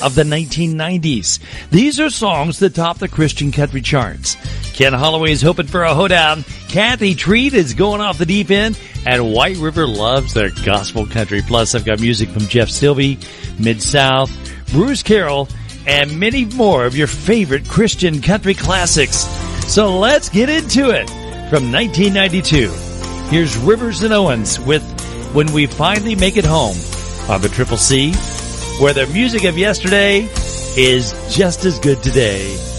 of the 1990s. These are songs that top the Christian country charts. Ken Holloway's hoping for a hoedown. Kathy Treat is going off the deep end. And White River loves their gospel country. Plus, I've got music from Jeff Sylvie, Mid-South, Bruce Carroll, and many more of your favorite Christian country classics. So let's get into it. From 1992, here's Rivers and Owens with When We Finally Make It Home on the Triple C, where the music of yesterday is just as good today.